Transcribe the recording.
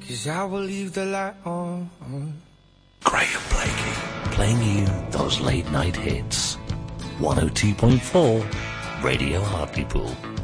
'cause I will leave the light on. Graham Blakey, playing you those late night hits. 102.4 Radio Hartlepool.